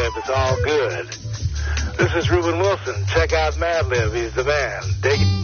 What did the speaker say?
Lib. It's all good. This is Reuben Wilson. Check out Mad Lib. He's the man. Dig it.